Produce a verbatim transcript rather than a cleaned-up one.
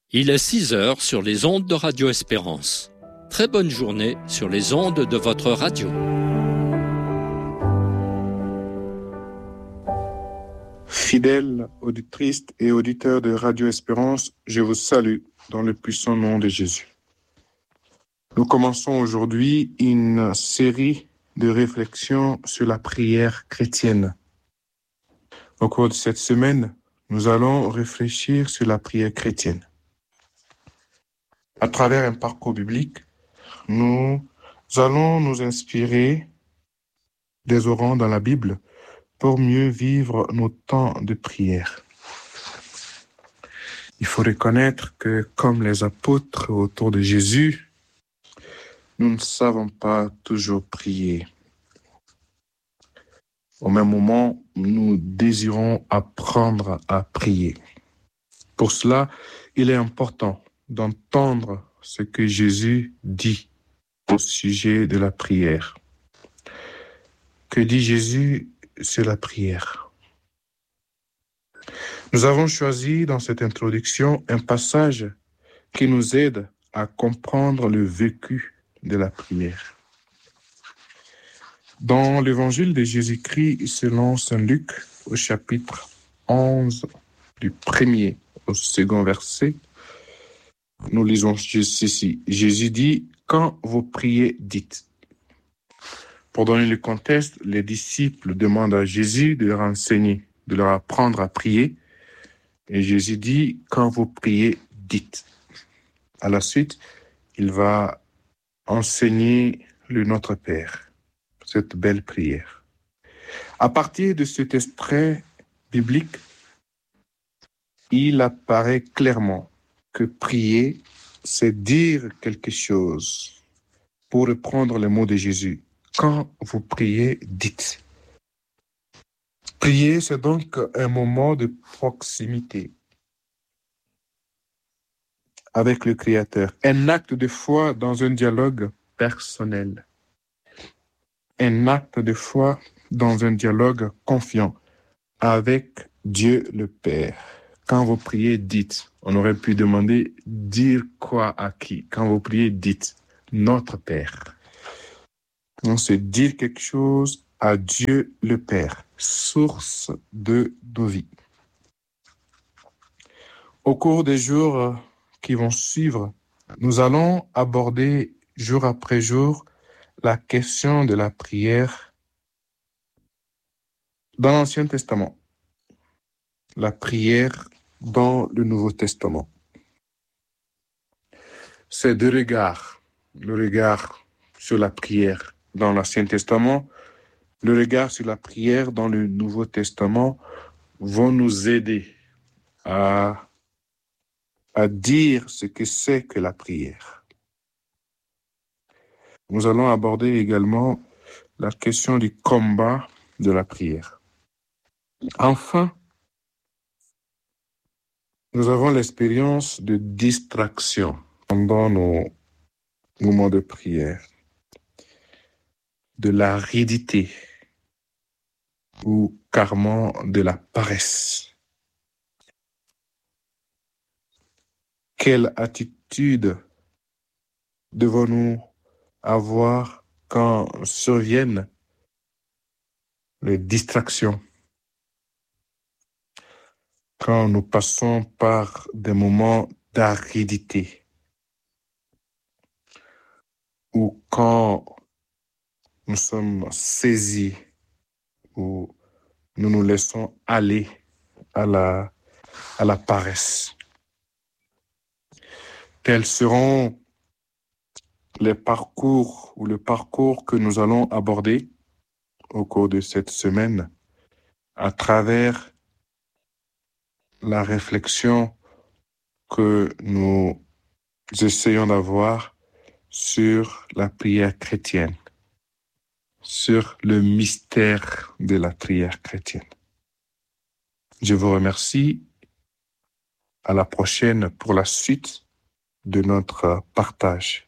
Il est six heures sur les ondes de Radio Espérance. Très bonne journée sur les ondes de votre radio. Fidèles auditrices et auditeurs de Radio Espérance, je vous salue dans le puissant nom de Jésus. Nous commençons aujourd'hui une série de réflexions sur la prière chrétienne. Au cours de cette semaine, nous allons réfléchir sur la prière chrétienne. À travers un parcours biblique, nous allons nous inspirer des orants dans la Bible pour mieux vivre nos temps de prière. Il faut reconnaître que, comme les apôtres autour de Jésus, nous ne savons pas toujours prier. Au même moment, nous désirons apprendre à prier. Pour cela, il est important d'entendre ce que Jésus dit au sujet de la prière. Que dit Jésus sur la prière? Nous avons choisi dans cette introduction un passage qui nous aide à comprendre le vécu de la prière. Dans l'évangile de Jésus-Christ selon saint Luc, au chapitre onze, du premier au second verset, nous lisons ceci. Jésus dit, « Quand vous priez, dites. » Pour donner le contexte, les disciples demandent à Jésus de leur enseigner, de leur apprendre à prier. Et Jésus dit, « Quand vous priez, dites. » À la suite, il va enseigner le Notre Père, cette belle prière. À partir de cet extrait biblique, il apparaît clairement que prier, c'est dire quelque chose. Pour reprendre les mots de Jésus, quand vous priez, dites. Prier, c'est donc un moment de proximité avec le Créateur, un acte de foi dans un dialogue personnel, un acte de foi dans un dialogue confiant avec Dieu le Père. Quand vous priez, dites. On aurait pu demander, dire quoi à qui? Quand vous priez, dites, notre Père. On sait dire quelque chose à Dieu le Père, source de nos vies. Au cours des jours qui vont suivre, nous allons aborder jour après jour la question de la prière dans l'Ancien Testament, la prière dans le Nouveau Testament. C'est deux regards, le regard sur la prière dans l'Ancien Testament, le regard sur la prière dans le Nouveau Testament vont nous aider à, à dire ce que c'est que la prière. Nous allons aborder également la question du combat de la prière. Enfin, nous avons l'expérience de distraction pendant nos moments de prière, de l'aridité ou carrément de la paresse. Quelle attitude devons-nous avoir quand surviennent les distractions, quand nous passons par des moments d'aridité ou quand nous sommes saisis ou nous nous laissons aller à la, à la paresse. Tels seront les parcours ou le parcours que nous allons aborder au cours de cette semaine à travers la réflexion que nous essayons d'avoir sur la prière chrétienne, sur le mystère de la prière chrétienne. Je vous remercie. À la prochaine pour la suite de notre partage.